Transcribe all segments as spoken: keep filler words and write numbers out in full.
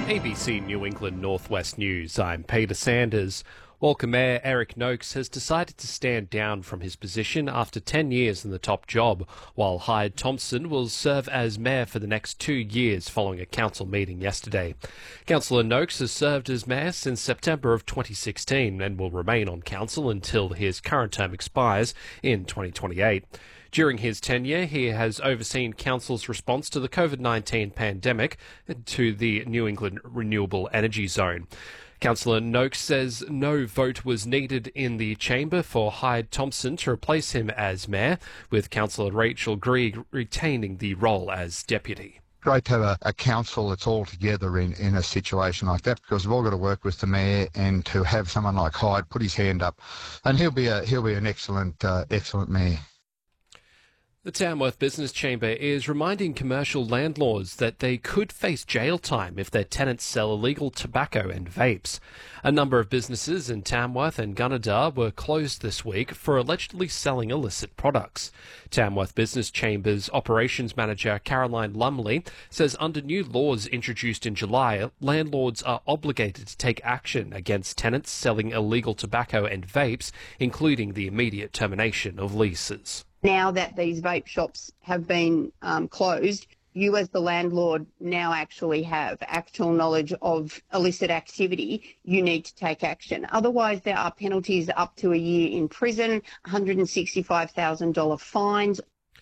A B C New England Northwest News, I'm Peter Sanders. Walker Mayor Eric Noakes has decided to stand down from his position after ten years in the top job, while Hyde Thompson will serve as mayor for the next two years following a council meeting yesterday. Councillor Noakes has served as mayor since September of twenty sixteen and will remain on council until his current term expires in twenty twenty-eight. During his tenure, he has overseen Council's response to the COVID nineteen pandemic and to the New England Renewable Energy Zone. Councillor Noakes says no vote was needed in the chamber for Hyde Thompson to replace him as mayor, with Councillor Rachel Greig retaining the role as deputy. Great to have a, a council that's all together in, in a situation like that, because we've all got to work with the mayor, and to have someone like Hyde put his hand up, and he'll be a he'll be an excellent uh, excellent mayor. The Tamworth Business Chamber is reminding commercial landlords that they could face jail time if their tenants sell illegal tobacco and vapes. A number of businesses in Tamworth and Gunnedah were closed this week for allegedly selling illicit products. Tamworth Business Chamber's Operations Manager Caroline Lumley says under new laws introduced in July, landlords are obligated to take action against tenants selling illegal tobacco and vapes, including the immediate termination of leases. Now that these vape shops have been um, closed, you as the landlord now actually have actual knowledge of illicit activity. You need to take action. Otherwise, there are penalties up to a year in prison, one hundred sixty-five thousand dollars fines.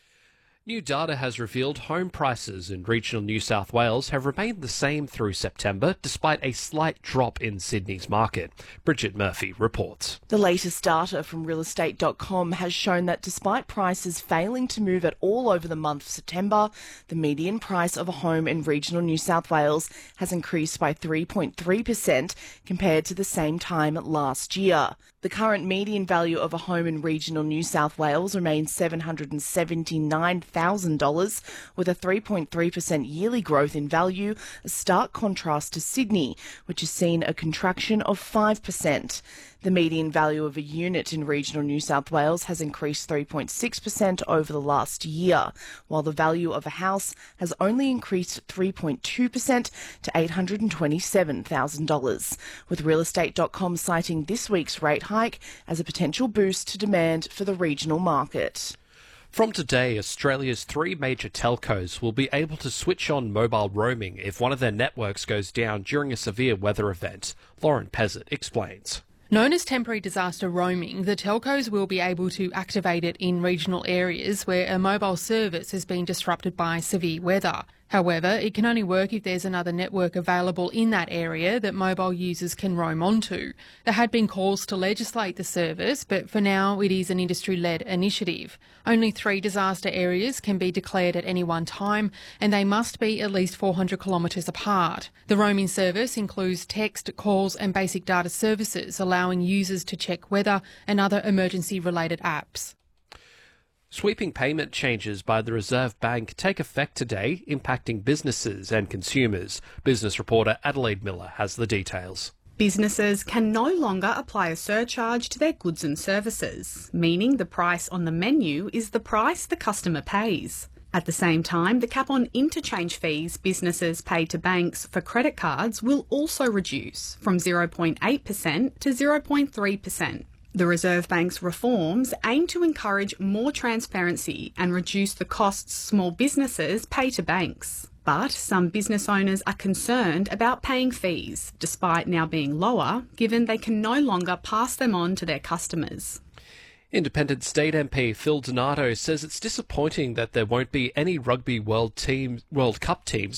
New data has revealed home prices in regional New South Wales have remained the same through September, despite a slight drop in Sydney's market. Bridget Murphy reports. The latest data from real estate dot com has shown that despite prices failing to move at all over the month of September, the median price of a home in regional New South Wales has increased by three point three percent compared to the same time last year. The current median value of a home in regional New South Wales remains seven hundred seventy-nine thousand dollars, with a three point three percent yearly growth in value, a stark contrast to Sydney, which has seen a contraction of five percent. The median value of a unit in regional New South Wales has increased three point six percent over the last year, while the value of a house has only increased three point two percent to eight hundred twenty-seven thousand dollars, with real estate dot com citing this week's rate hike as a potential boost to demand for the regional market. From today, Australia's three major telcos will be able to switch on mobile roaming if one of their networks goes down during a severe weather event. Lauren Pezzett explains. Known as temporary disaster roaming, the telcos will be able to activate it in regional areas where a mobile service has been disrupted by severe weather. However, it can only work if there's another network available in that area that mobile users can roam onto. There had been calls to legislate the service, but for now it is an industry-led initiative. Only three disaster areas can be declared at any one time, and they must be at least four hundred kilometres apart. The roaming service includes text, calls and basic data services, allowing users to check weather and other emergency-related apps. Sweeping payment changes by the Reserve Bank take effect today, impacting businesses and consumers. Business reporter Adelaide Miller has the details. Businesses can no longer apply a surcharge to their goods and services, meaning the price on the menu is the price the customer pays. At the same time, the cap on interchange fees businesses pay to banks for credit cards will also reduce from zero point eight percent to zero point three percent. The Reserve Bank's reforms aim to encourage more transparency and reduce the costs small businesses pay to banks. But some business owners are concerned about paying fees, despite now being lower, given they can no longer pass them on to their customers. Independent State M P Phil Donato says it's disappointing that there won't be any Rugby World team, World Cup teams